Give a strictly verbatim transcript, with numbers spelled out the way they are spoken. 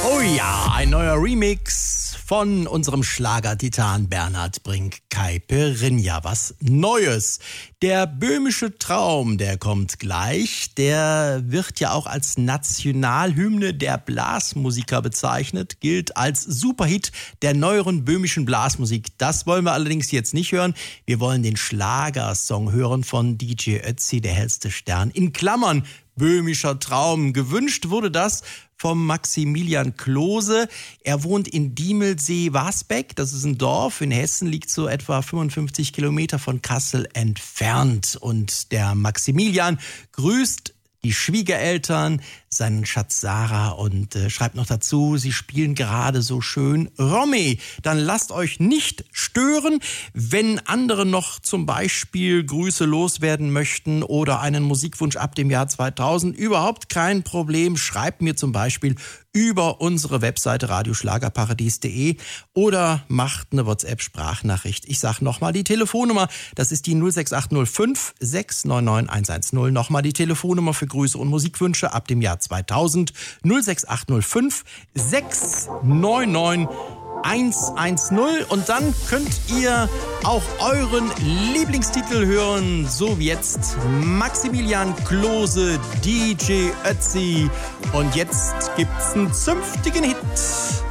Oh ja, ein neuer Remix von unserem Schlagertitan Bernhard Brink, Caipirinha, was Neues. Der böhmische Traum, der kommt gleich, der wird ja auch als Nationalhymne der Blasmusiker bezeichnet, gilt als Superhit der neueren böhmischen Blasmusik. Das wollen wir allerdings jetzt nicht hören. Wir wollen den Schlagersong hören von D J Ötzi, der hellste Stern. In Klammern, böhmischer Traum. Gewünscht wurde das vom Maximilian Klose. Er wohnt in Diemelsee-Wasbeck. Das ist ein Dorf in Hessen, liegt so etwa fünfundfünfzig Kilometer von Kassel entfernt. Und der Maximilian grüßt die Schwiegereltern, seinen Schatz Sarah und äh, schreibt noch dazu, sie spielen gerade so schön Romy. Dann lasst euch nicht stören, wenn andere noch zum Beispiel Grüße loswerden möchten oder einen Musikwunsch ab dem Jahr zweitausend. Überhaupt kein Problem. Schreibt mir zum Beispiel über unsere Webseite radioschlagerparadies punkt de oder macht eine WhatsApp-Sprachnachricht. Ich sage nochmal die Telefonnummer, das ist die null sechs acht null fünf sechs neun neun eins eins null. Nochmal die Telefonnummer für Grüße und Musikwünsche ab dem Jahr zweitausend null sechs acht null fünf sechs neun neun eins eins null. Und dann könnt ihr auch euren Lieblingstitel hören, so wie jetzt Maximilian Klose, D J Ötzi. Und jetzt gibt's einen zünftigen Hit.